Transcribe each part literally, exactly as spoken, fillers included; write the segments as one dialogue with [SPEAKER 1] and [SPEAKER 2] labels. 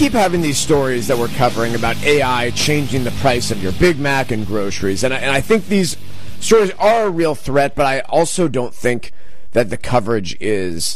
[SPEAKER 1] keep having these stories that we're covering about A I changing the price of your Big Mac and groceries, and I, and I think these stories are a real threat, but I also don't think that the coverage is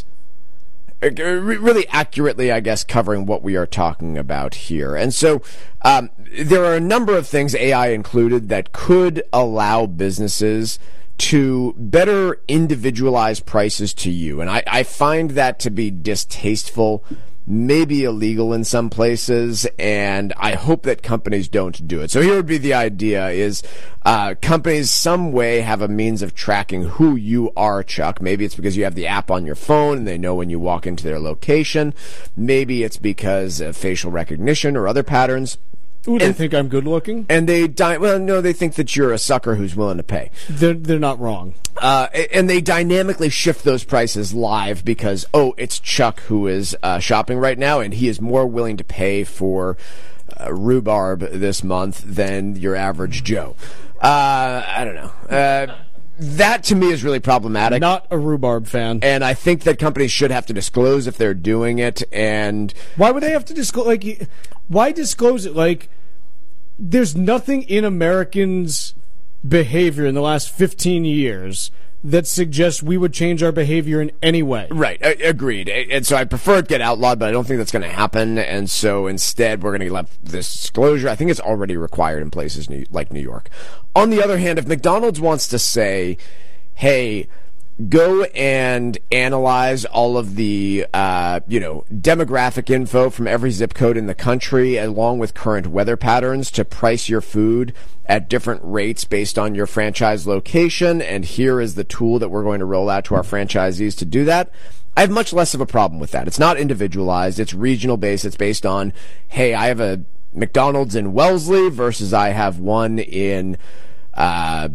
[SPEAKER 1] really accurately, I guess, covering what we are talking about here. And so um, there are a number of things, A I included, that could allow businesses to better individualize prices to you. And I, I find that to be distasteful, maybe illegal in some places, and I hope that companies don't do it. So here would be the idea is uh, companies some way have a means of tracking who you are, Chuck. Maybe it's because you have the app on your phone and they know when you walk into their location. Maybe it's because of facial recognition or other patterns.
[SPEAKER 2] Ooh, they think I'm good looking?
[SPEAKER 1] And they di- well, no, they think that you're a sucker who's willing to pay.
[SPEAKER 2] They're, they're not wrong.
[SPEAKER 1] Uh, and they dynamically shift those prices live because, oh, it's Chuck who is uh, shopping right now, and he is more willing to pay for uh, rhubarb this month than your average Joe. Uh, I don't know. Uh, that, to me, is really problematic.
[SPEAKER 2] Not a rhubarb fan.
[SPEAKER 1] And I think that companies should have to disclose if they're doing it. And
[SPEAKER 2] why would they have to disclose? Like, why disclose it? Like, there's nothing in Americans' behavior in the last fifteen years that suggests we would change our behavior in any way.
[SPEAKER 1] Right, I, agreed. And so I prefer it get outlawed, but I don't think that's going to happen. And so instead, we're going to let this disclosure. I think it's already required in places new, like New York. On the other hand, if McDonald's wants to say, hey, go and analyze all of the, uh, you know, demographic info from every zip code in the country, along with current weather patterns, to price your food at different rates based on your franchise location, and here is the tool that we're going to roll out to our franchisees to do that. I have much less of a problem with that. It's not individualized. It's regional based. It's based on, hey, I have a McDonald's in Wellesley versus I have one in, uh,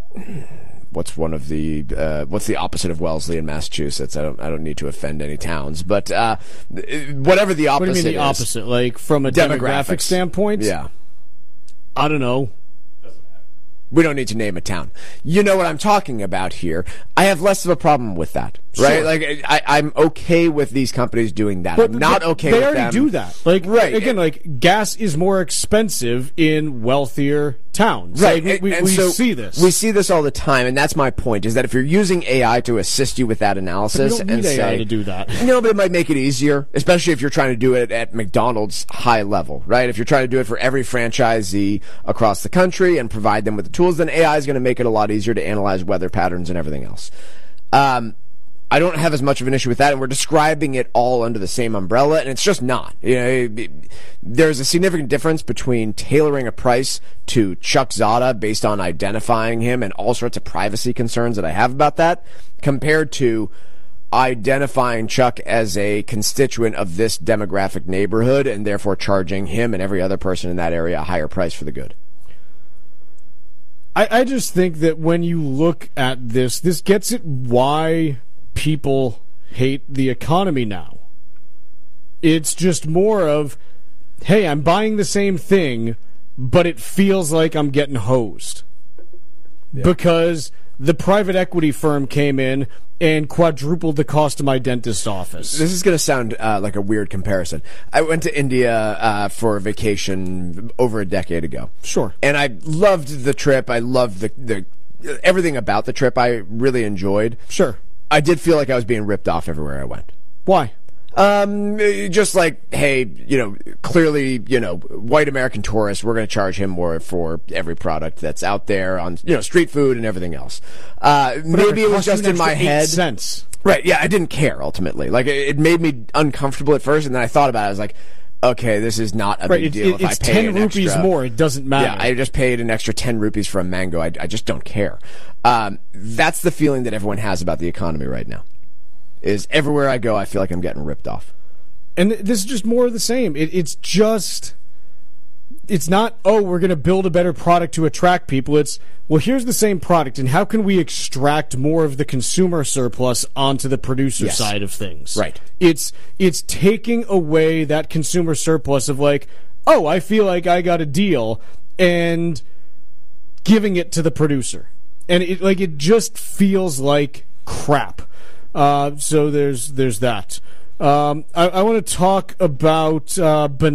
[SPEAKER 1] what's one of the uh, what's the opposite of Wellesley in Massachusetts? I don't I don't need to offend any towns, but uh, whatever the opposite.
[SPEAKER 2] What do you mean the
[SPEAKER 1] is,
[SPEAKER 2] opposite? Like from a demographic standpoint?
[SPEAKER 1] Yeah,
[SPEAKER 2] I don't know.
[SPEAKER 1] We don't need to name a town. You know what I'm talking about here. I have less of a problem with that, right?
[SPEAKER 2] Sure.
[SPEAKER 1] Like I, I'm okay with these companies doing that.
[SPEAKER 2] But,
[SPEAKER 1] I'm not
[SPEAKER 2] but
[SPEAKER 1] okay
[SPEAKER 2] they
[SPEAKER 1] with
[SPEAKER 2] already
[SPEAKER 1] them.
[SPEAKER 2] do that. Like
[SPEAKER 1] right.
[SPEAKER 2] again, like gas is more expensive in wealthier towns.
[SPEAKER 1] Right.
[SPEAKER 2] Like, we
[SPEAKER 1] and, and
[SPEAKER 2] we
[SPEAKER 1] so
[SPEAKER 2] see this.
[SPEAKER 1] We see this all the time, and that's my point, is that if you're using A I to assist you with that analysis,
[SPEAKER 2] you don't need
[SPEAKER 1] and
[SPEAKER 2] A I
[SPEAKER 1] say,
[SPEAKER 2] to do that.
[SPEAKER 1] No, but it might make it easier, especially if you're trying to do it at McDonald's high level, right? If you're trying to do it for every franchisee across the country and provide them with the tools, then A I is going to make it a lot easier to analyze weather patterns and everything else. Um, I don't have as much of an issue with that, and we're describing it all under the same umbrella, and it's just not. You know, it, it, there's a significant difference between tailoring a price to Chuck Zada based on identifying him and all sorts of privacy concerns that I have about that, compared to identifying Chuck as a constituent of this demographic neighborhood and therefore charging him and every other person in that area a higher price for the good.
[SPEAKER 2] I, I just think that when you look at this, this gets at why people hate the economy now. It's just more of, hey, I'm buying the same thing, but it feels like I'm getting hosed. Yeah. Because the private equity firm came in and quadrupled the cost of my dentist's office.
[SPEAKER 1] This is going to sound uh, like a weird comparison. I went to India uh, for a vacation over a decade ago.
[SPEAKER 2] Sure.
[SPEAKER 1] And I loved the trip. I loved the, the everything about the trip I really enjoyed.
[SPEAKER 2] Sure.
[SPEAKER 1] I did feel like I was being ripped off everywhere I went.
[SPEAKER 2] Why?
[SPEAKER 1] Um, just like, hey, you know, clearly, you know, white American tourists, we're going to charge him more for every product that's out there on, you know, street food and everything else. Uh, maybe it was just in my head.
[SPEAKER 2] Cents.
[SPEAKER 1] Right, yeah, I didn't care, ultimately. Like, it, it made me uncomfortable at first, and then I thought about it. I was like, okay, this is not a
[SPEAKER 2] right,
[SPEAKER 1] big
[SPEAKER 2] it,
[SPEAKER 1] deal
[SPEAKER 2] it,
[SPEAKER 1] if
[SPEAKER 2] it's
[SPEAKER 1] I pay
[SPEAKER 2] ten
[SPEAKER 1] an
[SPEAKER 2] rupees
[SPEAKER 1] extra.
[SPEAKER 2] more. It doesn't matter.
[SPEAKER 1] Yeah, I just paid an extra ten rupees for a mango. I, I just don't care. Um, that's the feeling that everyone has about the economy right now. Is everywhere I go, I feel like I'm getting ripped off.
[SPEAKER 2] And this is just more of the same. It, it's just, it's not, oh, we're going to build a better product to attract people. It's, well, here's the same product, and how can we extract more of the consumer surplus onto the producer
[SPEAKER 1] yes.
[SPEAKER 2] side of things?
[SPEAKER 1] Right.
[SPEAKER 2] It's it's taking away that consumer surplus of like, oh, I feel like I got a deal, and giving it to the producer. And it like it just feels like crap. Uh, so there's there's that. Um, I, I want to talk about uh,